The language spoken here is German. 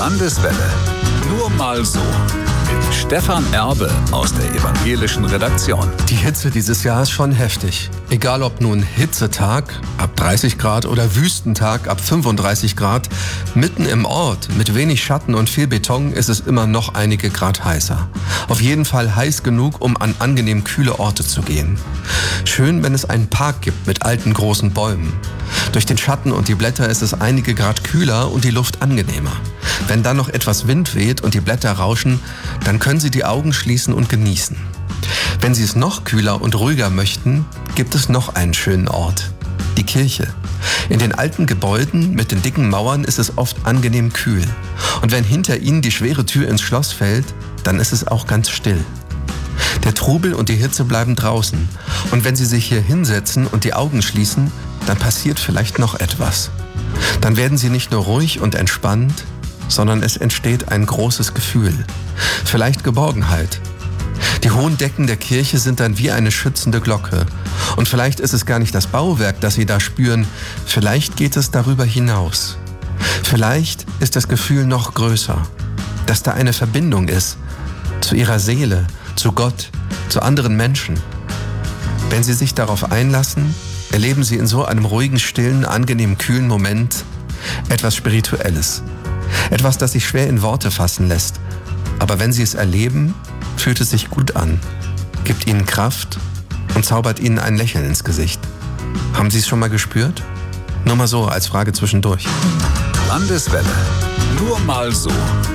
Landeswelle. Nur mal so. Mit Stefan Erbe aus der evangelischen Redaktion. Die Hitze dieses Jahr ist schon heftig. Egal ob nun Hitzetag ab 30 Grad oder Wüstentag ab 35 Grad, mitten im Ort mit wenig Schatten und viel Beton ist es immer noch einige Grad heißer. Auf jeden Fall heiß genug, um an angenehm kühle Orte zu gehen. Schön, wenn es einen Park gibt mit alten großen Bäumen. Durch den Schatten und die Blätter ist es einige Grad kühler und die Luft angenehmer. Wenn dann noch etwas Wind weht und die Blätter rauschen, dann können Sie die Augen schließen und genießen. Wenn Sie es noch kühler und ruhiger möchten, gibt es noch einen schönen Ort: die Kirche. In den alten Gebäuden mit den dicken Mauern ist es oft angenehm kühl. Und wenn hinter Ihnen die schwere Tür ins Schloss fällt, dann ist es auch ganz still. Der Trubel und die Hitze bleiben draußen. Und wenn Sie sich hier hinsetzen und die Augen schließen, dann passiert vielleicht noch etwas. Dann werden Sie nicht nur ruhig und entspannt, sondern es entsteht ein großes Gefühl. Vielleicht Geborgenheit. Die hohen Decken der Kirche sind dann wie eine schützende Glocke. Und vielleicht ist es gar nicht das Bauwerk, das Sie da spüren. Vielleicht geht es darüber hinaus. Vielleicht ist das Gefühl noch größer, dass da eine Verbindung ist zu Ihrer Seele, zu Gott, zu anderen Menschen. Wenn Sie sich darauf einlassen, erleben Sie in so einem ruhigen, stillen, angenehm kühlen Moment etwas Spirituelles. Etwas, das sich schwer in Worte fassen lässt. Aber wenn Sie es erleben, fühlt es sich gut an, gibt Ihnen Kraft und zaubert Ihnen ein Lächeln ins Gesicht. Haben Sie es schon mal gespürt? Nur mal so als Frage zwischendurch. Landeswelle. Nur mal so.